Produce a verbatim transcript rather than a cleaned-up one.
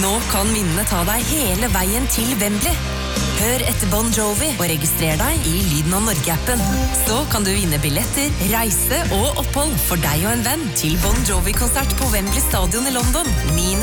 Nå kan minnene ta deg hele veien til Wembley. Hør etter Bon Jovi og registrer deg i Lyden av Norge-appen. Så kan du vinne billetter, reise og opphold for deg og en venn til Bon Jovi-konsert på Wembley Stadion i London.